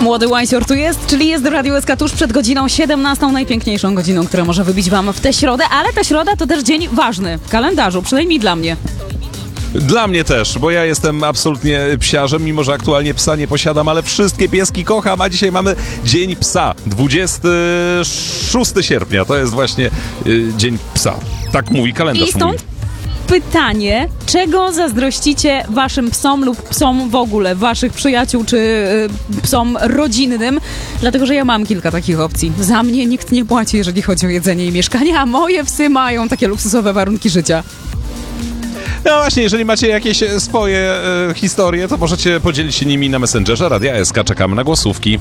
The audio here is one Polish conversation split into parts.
Młody Łajsior tu jest, czyli jest Radio SK tuż przed godziną 17, najpiękniejszą godziną, która może wybić wam w tę środę, ale ta środa to też dzień ważny w kalendarzu, przynajmniej dla mnie. Dla mnie też, bo ja jestem absolutnie psiarzem, mimo że aktualnie psa nie posiadam, ale wszystkie pieski kocham, a dzisiaj mamy Dzień Psa, 26 sierpnia, to jest właśnie Dzień Psa. Tak mówi kalendarz. I stąd pytanie, czego zazdrościcie waszym psom lub psom w ogóle, waszych przyjaciół czy psom rodzinnym, dlatego że ja mam kilka takich opcji. Za mnie nikt nie płaci, jeżeli chodzi o jedzenie i mieszkanie, a moje psy mają takie luksusowe warunki życia. No właśnie, jeżeli macie jakieś swoje historie, to możecie podzielić się nimi na Messengerze Radia SK. Czekamy na głosówki.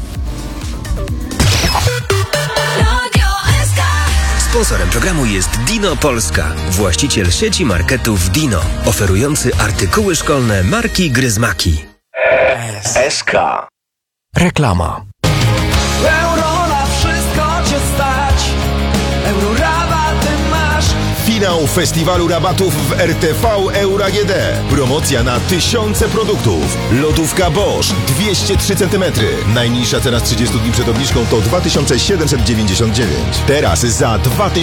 Sponsorem programu jest Dino Polska, właściciel sieci marketów Dino, oferujący artykuły szkolne marki Gryzmaki. SK. Reklama. Euro na wszystko cię stać. Euro rabaty masz. Finał festiwalu rabatów w RTV Euro AGD. Promocja na tysiące produktów. Lodówka Bosch 203 cm. Najniższa cena z 30 dni przed obniżką to 2799. Teraz za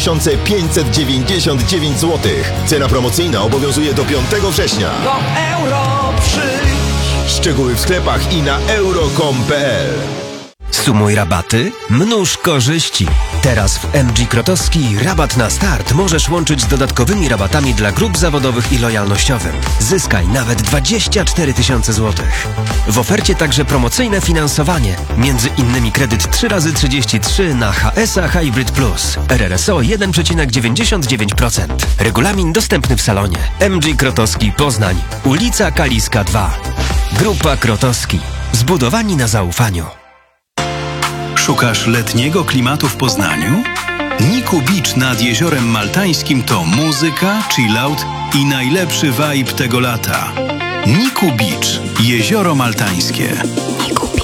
2599 zł. Cena promocyjna obowiązuje do 5 września. Do euro przyjdź. Szczegóły w sklepach i na euro.com.pl. Sumuj rabaty, mnóż korzyści. Teraz w MG Krotowski rabat na start możesz łączyć z dodatkowymi rabatami dla grup zawodowych i lojalnościowym. Zyskaj nawet 24 000 złotych. W ofercie także promocyjne finansowanie. Między innymi kredyt 3x33 na HS-a Hybrid Plus. RRSO 1,99%. Regulamin dostępny w salonie. MG Krotowski Poznań. Ulica Kaliska 2. Grupa Krotowski. Zbudowani na zaufaniu. Szukasz letniego klimatu w Poznaniu? Niku Beach nad Jeziorem Maltańskim to muzyka, chillout i najlepszy vibe tego lata. Niku Beach, Jezioro Maltańskie. Niku Beach.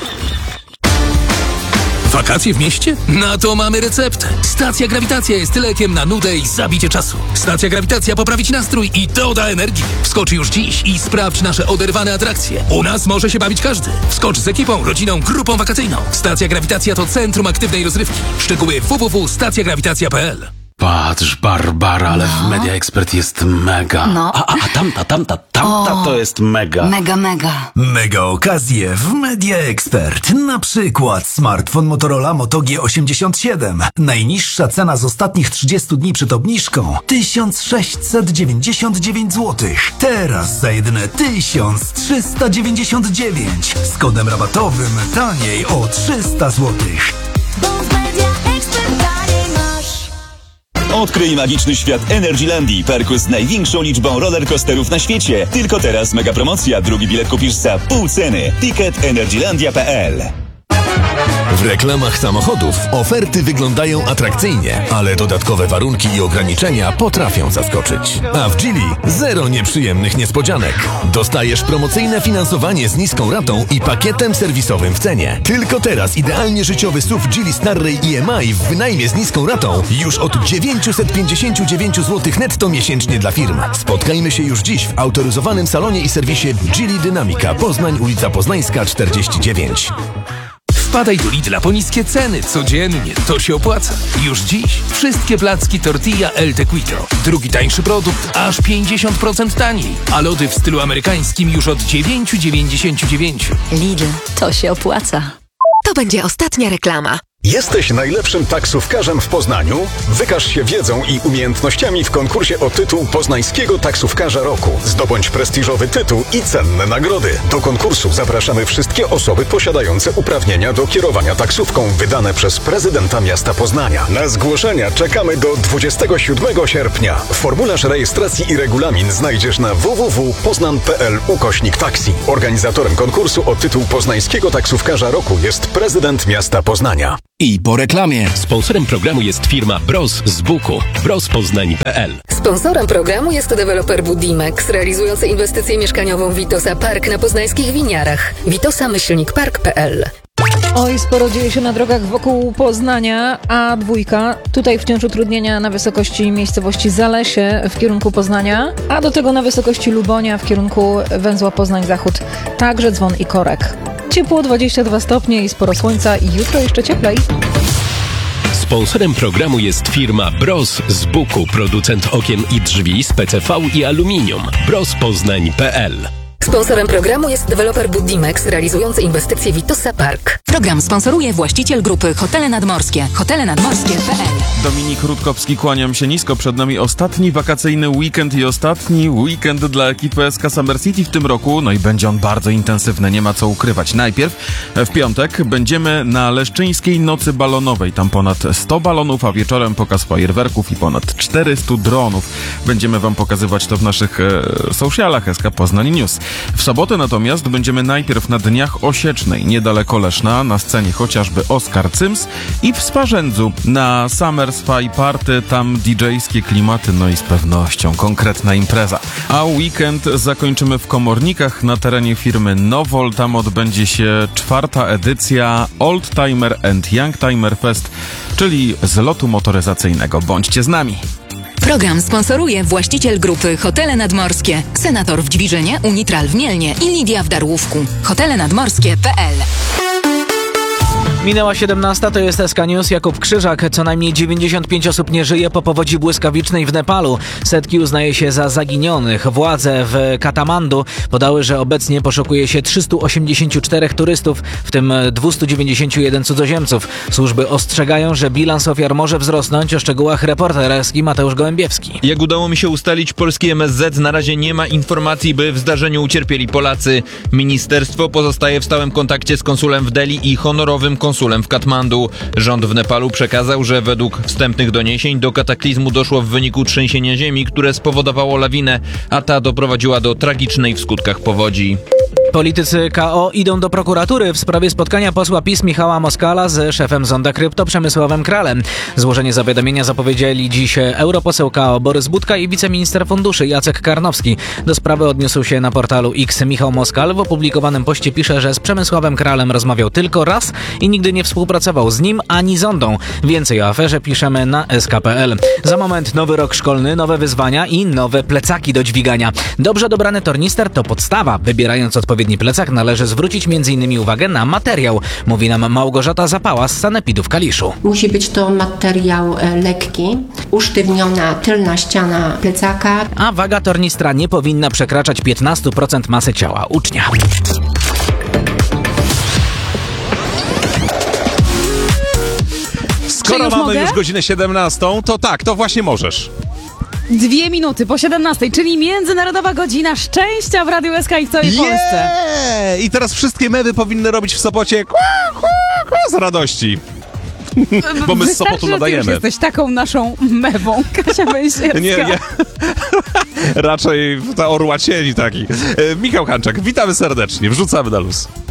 Wakacje w mieście? Na to mamy receptę. Stacja Grawitacja jest lekiem na nudę i zabicie czasu. Stacja Grawitacja poprawi ci nastrój i doda energii. Wskocz już dziś i sprawdź nasze oderwane atrakcje. U nas może się bawić każdy. Wskocz z ekipą, rodziną, grupą wakacyjną. Stacja Grawitacja to centrum aktywnej rozrywki. Szczegóły www.stacjagrawitacja.pl. Patrz, Barbara, ale w Media Expert jest mega. No. A tamta to jest mega. Mega. Mega okazje w Media Expert. Na przykład smartfon Motorola Moto G87. Najniższa cena z ostatnich 30 dni przed obniżką 1699 zł. Teraz za jedyne 1399. Z kodem rabatowym taniej o 300 zł. Odkryj magiczny świat Energylandii, parku z największą liczbą rollercoasterów na świecie. Tylko teraz mega promocja, drugi bilet kupisz za pół ceny. Ticket energylandia.pl. W reklamach samochodów oferty wyglądają atrakcyjnie, ale dodatkowe warunki i ograniczenia potrafią zaskoczyć. A w Geely zero nieprzyjemnych niespodzianek. Dostajesz promocyjne finansowanie z niską ratą i pakietem serwisowym w cenie. Tylko teraz idealnie życiowy SUV Geely Starray EMI w wynajmie z niską ratą już od 959 zł netto miesięcznie dla firm. Spotkajmy się już dziś w autoryzowanym salonie i serwisie Geely Dynamika Poznań, ulica Poznańska 49. Wpadaj do Lidla po niskie ceny codziennie. To się opłaca. Już dziś wszystkie placki tortilla El Tequito. Drugi tańszy produkt aż 50% taniej. A lody w stylu amerykańskim już od 9,99. Lidl, to się opłaca. To będzie ostatnia reklama. Jesteś najlepszym taksówkarzem w Poznaniu? Wykaż się wiedzą i umiejętnościami w konkursie o tytuł Poznańskiego Taksówkarza Roku. Zdobądź prestiżowy tytuł i cenne nagrody. Do konkursu zapraszamy wszystkie osoby posiadające uprawnienia do kierowania taksówką wydane przez prezydenta miasta Poznania. Na zgłoszenia czekamy do 27 sierpnia. Formularz rejestracji i regulamin znajdziesz na www.poznan.pl/taksi. Organizatorem konkursu o tytuł Poznańskiego Taksówkarza Roku jest prezydent miasta Poznania. I po reklamie. Sponsorem programu jest firma Bros z Buku. brospoznań.pl. Sponsorem programu jest deweloper Budimex, realizujący inwestycję mieszkaniową Vitosa Park na poznańskich Winiarach. vitosa-park.pl. Oj, sporo dzieje się na drogach wokół Poznania, A2. Tutaj wciąż utrudnienia na wysokości miejscowości Zalesie w kierunku Poznania, a do tego na wysokości Lubonia w kierunku węzła Poznań Zachód. Także Dzwon i Korek. Ciepło 22 stopnie i sporo słońca i jutro jeszcze cieplej. Sponsorem programu jest firma Bros z Buku, producent okien i drzwi z PCV i aluminium. brospoznań.pl. Sponsorem programu jest deweloper Budimex, realizujący inwestycje Vitosa Park. Program sponsoruje właściciel grupy Hotele Nadmorskie. hotelenadmorskie.pl. Dominik Rutkowski, kłaniam się nisko. Przed nami ostatni wakacyjny weekend i ostatni weekend dla ekipy SK Summer City w tym roku. No i będzie on bardzo intensywny, nie ma co ukrywać. Najpierw w piątek będziemy na Leszczyńskiej Nocy Balonowej. Tam ponad 100 balonów, a wieczorem pokaz fajerwerków i ponad 400 dronów. Będziemy wam pokazywać to w naszych socialach SK Poznań News. W sobotę natomiast będziemy najpierw na Dniach Osiecznej, niedaleko Leszna, na scenie chociażby Oskar Cyms, i w Sparzędzu na Summer Spy Party, tam DJ-skie klimaty, no i z pewnością konkretna impreza. A weekend zakończymy w Komornikach na terenie firmy Nowol. Tam odbędzie się 4. edycja Old Timer and Young Timer Fest, czyli zlotu motoryzacyjnego. Bądźcie z nami! Program sponsoruje właściciel grupy Hotele Nadmorskie. Senator w Dźwiżynie, Unitral w Mielnie i Lidia w Darłówku. hotelenadmorskie.pl. Minęła 17, to jest SK News. Jakub Krzyżak. Co najmniej 95 osób nie żyje po powodzi błyskawicznej w Nepalu. Setki uznaje się za zaginionych. Władze w Katamandu podały, że obecnie poszukuje się 384 turystów, w tym 291 cudzoziemców. Służby ostrzegają, że bilans ofiar może wzrosnąć. O szczegółach reporter SK Mateusz Gołębiewski. Jak udało mi się ustalić, polski MSZ na razie nie ma informacji, by w zdarzeniu ucierpieli Polacy. Ministerstwo pozostaje w stałym kontakcie z konsulem w Delhi i honorowym konsulem w Katmandu. Rząd w Nepalu przekazał, że według wstępnych doniesień do kataklizmu doszło w wyniku trzęsienia ziemi, które spowodowało lawinę, a ta doprowadziła do tragicznej w skutkach powodzi. Politycy KO idą do prokuratury w sprawie spotkania posła PiS Michała Moskala z szefem Zonda Krypto Przemysławem Kralem. Złożenie zawiadomienia zapowiedzieli dziś europoseł KO Borys Budka i wiceminister funduszy Jacek Karnowski. Do sprawy odniósł się na portalu X Michał Moskal. W opublikowanym poście pisze, że z Przemysławem Kralem rozmawiał tylko raz i nigdy nie współpracował z nim ani Zondą. Więcej o aferze piszemy na sk.pl. Za moment nowy rok szkolny, nowe wyzwania i nowe plecaki do dźwigania. Dobrze dobrany tornister to podstawa. Wybierając odpowiedni plecak należy zwrócić m.in. uwagę na materiał, mówi nam Małgorzata Zapała z Sanepidu w Kaliszu. Musi być to materiał lekki, usztywniona tylna ściana plecaka. A waga tornistra nie powinna przekraczać 15% masy ciała ucznia. Skoro mamy już godzinę 17, to tak, to właśnie możesz. 2 minuty po 17, czyli Międzynarodowa Godzina Szczęścia w Radiu SK i w całej Polsce. I teraz wszystkie mewy powinny robić w Sopocie z radości. Bo my z Sopotu nadajemy. Ty już jesteś taką naszą mewą, Kasia Wejsierska. Nie. Raczej ta orła cieni taki. Michał Hanczak, witamy serdecznie, wrzucamy na luz.